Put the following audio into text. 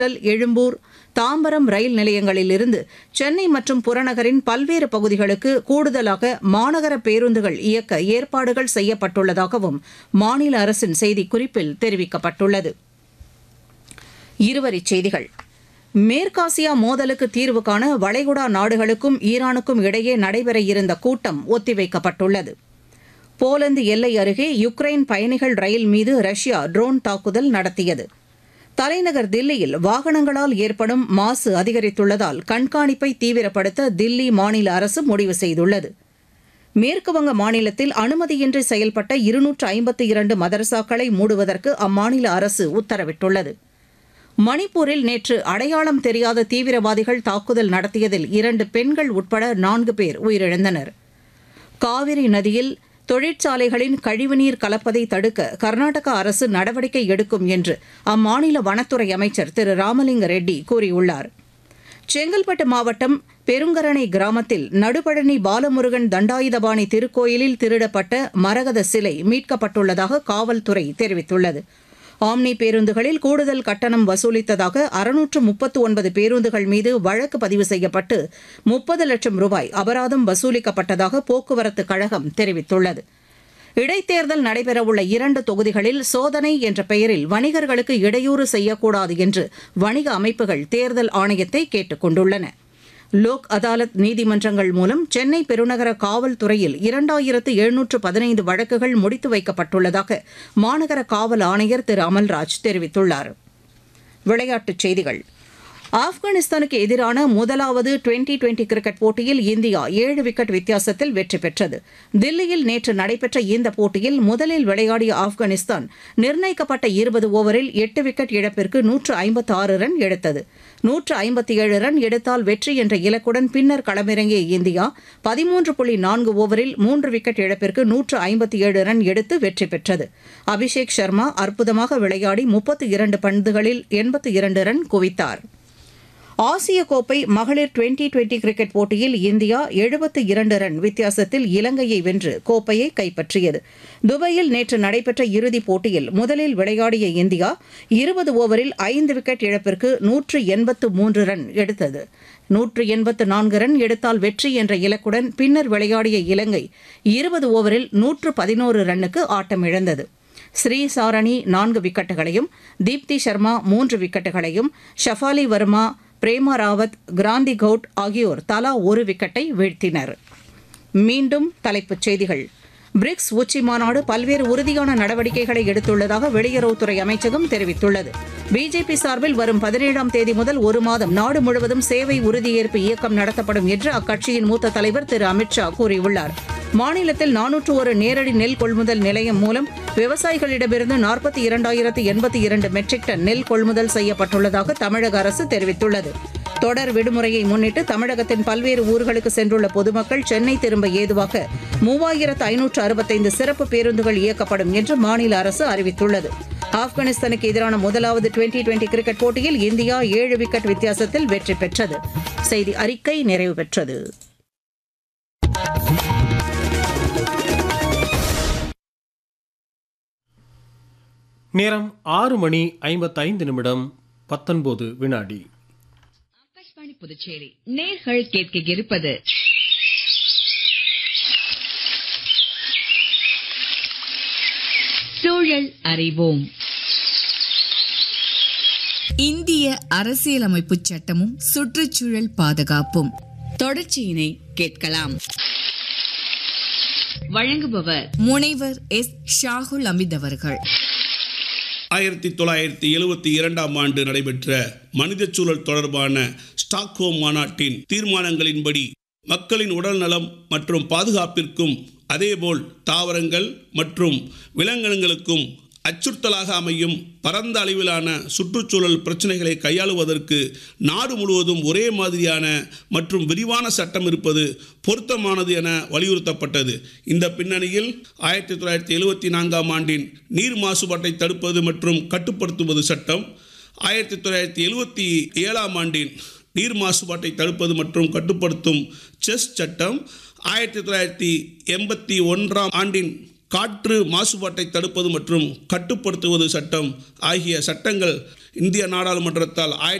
எழும்பூர், தாம்பரம் ரயில் நிலையங்களிலிருந்து சென்னை மற்றும் புறநகரின் பல்வேறு பகுதிகளுக்கு கூடுதலாக மாநகர பேருந்துகள் இயக்க ஏற்பாடுகள் செய்யப்பட்டுள்ளதாகவும் மாநில அரசின் செய்திக்குறிப்பில் தெரிவிக்கப்பட்டுள்ளது. இருவரிச் செய்திகள். மேற்காசியா மோதலுக்கு தீர்வு காண வளைகுடா நாடுகளுக்கும் ஈரானுக்கும் இடையே நடைபெற இருந்த கூட்டம் ஒத்திவைக்கப்பட்டுள்ளது. போலந்து எல்லை அருகே யுக்ரைன் பயணிகள் ரயில் மீது ரஷ்யா ட்ரோன் தாக்குதல் நடத்தியது. தலைநகர் தில்லியில் வாகனங்களால் ஏற்படும் மாசு அதிகரித்துள்ளதால் கண்காணிப்பை தீவிரப்படுத்த தில்லி மாநில அரசு முடிவு செய்துள்ளது. மேற்குவங்க மாநிலத்தில் அனுமதியின்றி செயல்பட்ட 252 மதரசாக்களை மூடுவதற்கு அம்மாநில அரசு உத்தரவிட்டுள்ளது. மணிப்பூரில் நேற்று அடையாளம் தெரியாத தீவிரவாதிகள் தாக்குதல் நடத்தியதில் 2 பெண்கள் உட்பட 4 பேர் உயிரிழந்தனர். காவிரி நதியில் தொழிற்சாலைகளின் கழிவுநீர் கலப்பதை தடுக்க கர்நாடக அரசு நடவடிக்கை எடுக்கும் என்று அம்மாநில வனத்துறை அமைச்சர் திரு ராமலிங்க ரெட்டி கூறியுள்ளார். செங்கல்பட்டு மாவட்டம் பெருங்கரணை கிராமத்தில் நடுபழனி பாலமுருகன் தண்டாயுதபாணி திருக்கோயிலில் திருடப்பட்ட மரகத சிலை மீட்கப்பட்டுள்ளதாக காவல்துறை தெரிவித்துள்ளது. ஆம்னி பேருந்துகளில் கூடுதல் கட்டணம் வசூலித்ததாக 639 பேருந்துகள் மீது வழக்கு பதிவு செய்யப்பட்டு 30 லட்சம் ரூபாய் அபராதம் வசூலிக்கப்பட்டதாக போக்குவரத்து கழகம் தெரிவித்துள்ளது. இடைத்தேர்தல் நடைபெறவுள்ள 2 தொகுதிகளில் சோதனை என்ற பெயரில் வணிகர்களுக்கு இடையூறு செய்யக்கூடாது என்று வணிக அமைப்புகள் தேர்தல் ஆணையத்தை கேட்டுக் கொண்டுள்ளன. லோக் அதாலத் நீதிமன்றங்கள் மூலம் சென்னை பெருநகர காவல்துறையில் 2715 வழக்குகள் முடித்து வைக்கப்பட்டுள்ளதாக மாநகர காவல் ஆணையர் திரு அமல்ராஜ் தெரிவித்துள்ளார். விளையாட்டுச் செய்திகள். ஆப்கானிஸ்தானுக்கு எதிரான முதலாவது டுவெண்டி கிரிக்கெட் போட்டியில் இந்தியா 7 விக்கெட் வித்தியாசத்தில் வெற்றி பெற்றது. தில்லியில் நேற்று நடைபெற்ற இந்த போட்டியில் முதலில் விளையாடிய ஆப்கானிஸ்தான் நிர்ணயிக்கப்பட்ட 20 ஓவரில் 8 விக்கெட் இழப்பிற்கு 156 ரன் எடுத்தது. 157 ரன் எடுத்தால் வெற்றி என்ற இலக்குடன் பின்னர் களமிறங்கிய இந்தியா 13.4 ஓவரில் 3 விக்கெட் இழப்பிற்கு 157 ரன் எடுத்து வெற்றி பெற்றது. அபிஷேக் சர்மா அற்புதமாக விளையாடி 32 பந்துகளில் 82 ரன் குவித்தார். ஆசிய கோப்பை மகளிர் டுவெண்டி கிரிக்கெட் போட்டியில் இந்தியா 72 ரன் வித்தியாசத்தில் இலங்கையை வென்று கோப்பையை கைப்பற்றியது. துபாயில் நேற்று நடைபெற்ற இறுதிப் போட்டியில் முதலில் விளையாடிய இந்தியா 20 ஓவரில் 5 விக்கெட் இழப்பிற்கு 183 ரன் எடுத்தது. 184 ரன் எடுத்தால் வெற்றி என்ற இலக்குடன் பின்னர் விளையாடிய இலங்கை 20 ஓவரில் 111 ரன்னுக்கு ஆட்டமிழந்தது. ஸ்ரீசாரணி 4 விக்கெட்டுகளையும், தீப்தி சர்மா 3 விக்கெட்டுகளையும், ஷஃபாலி வர்மா, பிரேமா ராவத், கிராந்தி கவுட் ஆகியோர் தலா 1 விக்கெட்டை வீழ்த்தினர். மீண்டும் தலைப்புச் செய்திகள். பிரிக்ஸ் உச்சி மாநாடு பல்வேறு உறுதியான நடவடிக்கைகளை எடுத்துள்ளதாக வெளியுறவுத்துறை அமைச்சகம் தெரிவித்துள்ளது. பிஜேபி சார்பில் வரும் 17ஆம் தேதி முதல் 1 மாதம் நாடு முழுவதும் சேவை உறுதியேற்பு இயக்கம் நடத்தப்படும் என்று அக்கட்சியின் மூத்த தலைவர் திரு அமித்ஷா கூறியுள்ளார். மாநிலத்தில் 401 நேரடி நெல் கொள்முதல் நிலையம் மூலம் விவசாயிகளிடமிருந்து 42,082 மெட்ரிக் டன் நெல் கொள்முதல் செய்யப்பட்டுள்ளதாக தமிழக அரசு தெரிவித்துள்ளது. தொடர் விடுமுறையை முன்னிட்டு தமிழகத்தின் பல்வேறு ஊர்களுக்கு சென்றுள்ள பொதுமக்கள் சென்னை திரும்ப ஏதுவாக 3565 சிறப்பு பேருந்துகள் இயக்கப்படும் என்று மாநில அரசு அறிவித்துள்ளது. ஆப்கானிஸ்தானுக்கு எதிரான முதலாவது டுவெண்டி கிரிக்கெட் போட்டியில் இந்தியா 7 விக்கெட் வித்தியாசத்தில் வெற்றி பெற்றது. செய்தி அறிக்கை நிறைவு பெற்றது. நேரம் 6:55:19. ஆகாஷ்வாணி புதுச்சேரி நேர்கள் கேட்க இருப்பது சூழல் அறிவோம். இந்திய அரசியலமைப்பு சட்டமும் சுற்றுச்சூழல் பாதுகாப்பும் தொடர்ச்சியினை கேட்கலாம். வழங்குபவர் முனைவர் எஸ். ஷாகுல் அமித் அவர்கள். 1972ஆம் ஆண்டு நடைபெற்ற மனித சூழல் தொடர்பான ஸ்டாக்ஹோம் மாநாட்டின் தீர்மானங்களின்படி மக்களின் உடல் நலம் மற்றும் பாதுகாப்பிற்கும் அதேபோல் தாவரங்கள் மற்றும் விலங்கினங்களுக்கும் அச்சுறுத்தலாக அமையும் பரந்த அளவிலான சுற்றுச்சூழல் பிரச்சினைகளை கையாளுவதற்கு நாடு முழுவதும் ஒரே மாதிரியான மற்றும் விரிவான சட்டம் இருப்பது பொருத்தமானது என வலியுறுத்தப்பட்டது. இந்த பின்னணியில் 1974ஆம் ஆண்டின் நீர் மாசுபாட்டை தடுப்பது மற்றும் கட்டுப்படுத்துவது சட்டம், 1977ஆம் ஆண்டின் நீர் மாசுபாட்டை தடுப்பது மற்றும் கட்டுப்படுத்தும் செஸ் சட்டம், 1981ஆம் ஆண்டின் காற்று மாசுபாட்டை தடுப்பது மற்றும் கட்டுப்படுத்துவது சட்டம் ஆகிய சட்டங்கள் இந்திய நாடாளுமன்றத்தால்